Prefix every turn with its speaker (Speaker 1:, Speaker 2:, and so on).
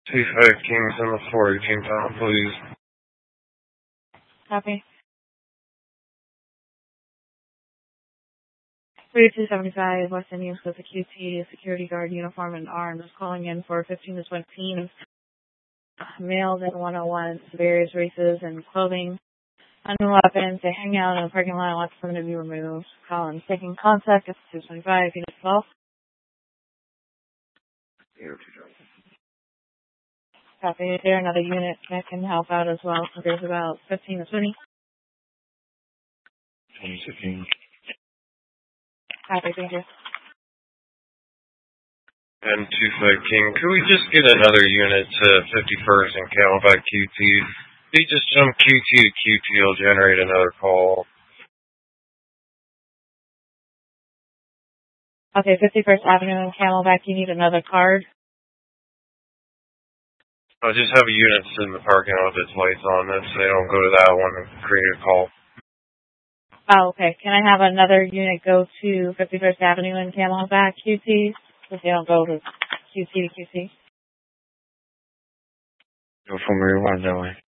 Speaker 1: 2-5 Kings in the 418 pound, please.
Speaker 2: Copy. 3275 West Indians with a QT, a security guard, uniform, and arms, calling in for 15 to 20 males in 101, various races and clothing, unknown weapons. They hang out in the parking lot. Lots for them to be removed. Collins taking contact. It's 225, Unit 12. Copy. Is there another unit that can help out as well? So there's about 15 to 20.
Speaker 1: 15.
Speaker 2: Copy. Thank you.
Speaker 1: And 2-5 King, could we just get another unit to 51st and Camelback QT? If you just jump QT to QT, it'll generate another call.
Speaker 2: Okay, 51st Avenue and Camelback, you need another card?
Speaker 1: I'll just have a unit sit in the parking lot with its lights on this, so they don't go to that one and create a call.
Speaker 2: Oh, okay. Can I have another unit go to 51st Avenue and Camelback QT? If they don't go to QT to QC.
Speaker 1: Go from where you want that way.